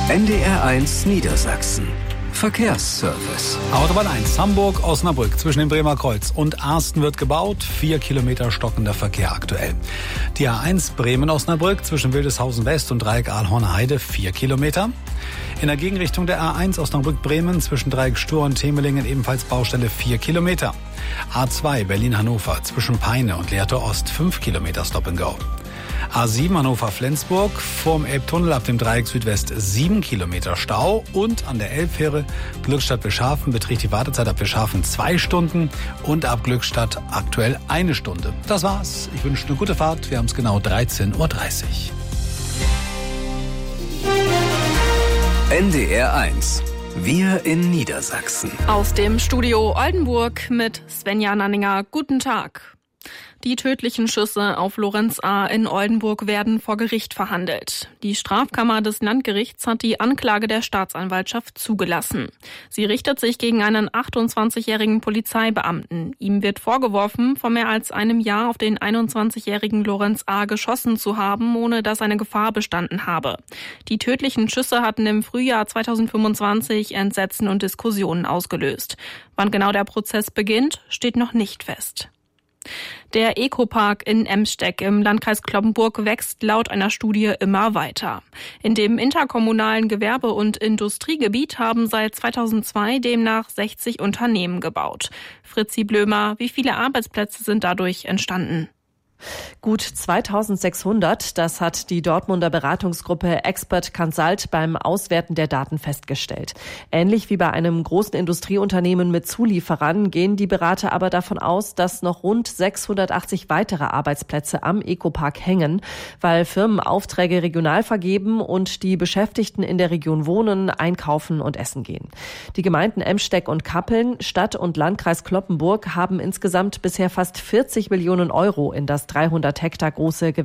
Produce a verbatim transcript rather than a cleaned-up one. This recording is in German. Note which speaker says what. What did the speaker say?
Speaker 1: N D R eins Niedersachsen. Verkehrsservice.
Speaker 2: Autobahn eins, Hamburg-Osnabrück zwischen dem Bremer Kreuz und Arsten wird gebaut. Vier Kilometer stockender Verkehr aktuell. Die A eins Bremen-Osnabrück zwischen Wildeshausen West und Dreieck Aalhorner Heide, vier Kilometer. In der Gegenrichtung der A eins Osnabrück-Bremen zwischen Dreieck Stur und Temelingen ebenfalls Baustelle, vier Kilometer. A zwei Berlin-Hannover zwischen Peine und Lehrtor Ost, fünf Kilometer Stop and Go. A sieben Hannover-Flensburg vorm Elbtunnel ab dem Dreieck Südwest sieben Kilometer Stau und an der Elbfähre Glückstadt-Wischhafen beträgt die Wartezeit ab Wischhafen zwei Stunden und ab Glückstadt aktuell eine Stunde. Das war's. Ich wünsche eine gute Fahrt. Wir haben es genau dreizehn Uhr dreißig.
Speaker 1: N D R eins. Wir in Niedersachsen.
Speaker 3: Aus dem Studio Oldenburg mit Svenja Nanninger. Guten Tag. Die tödlichen Schüsse auf Lorenz A. in Oldenburg werden vor Gericht verhandelt. Die Strafkammer des Landgerichts hat die Anklage der Staatsanwaltschaft zugelassen. Sie richtet sich gegen einen achtundzwanzigjährigen Polizeibeamten. Ihm wird vorgeworfen, vor mehr als einem Jahr auf den einundzwanzigjährigen Lorenz A. geschossen zu haben, ohne dass eine Gefahr bestanden habe. Die tödlichen Schüsse hatten im Frühjahr zweitausendfünfundzwanzig Entsetzen und Diskussionen ausgelöst. Wann genau der Prozess beginnt, steht noch nicht fest. Der Ecopark in Emsteck im Landkreis Cloppenburg wächst laut einer Studie immer weiter. In dem interkommunalen Gewerbe- und Industriegebiet haben seit zweitausendzwei demnach sechzig Unternehmen gebaut. Fritzi Blömer, wie viele Arbeitsplätze sind dadurch entstanden?
Speaker 4: Gut zweitausendsechshundert, das hat die Dortmunder Beratungsgruppe Expert Consult beim Auswerten der Daten festgestellt. Ähnlich wie bei einem großen Industrieunternehmen mit Zulieferern gehen die Berater aber davon aus, dass noch rund sechshundertachtzig weitere Arbeitsplätze am Ecopark hängen, weil Firmen Aufträge regional vergeben und die Beschäftigten in der Region wohnen, einkaufen und essen gehen. Die Gemeinden Emsteck und Kappeln, Stadt und Landkreis Cloppenburg haben insgesamt bisher fast vierzig Millionen Euro in das dreihundert Hektar große Gewerbe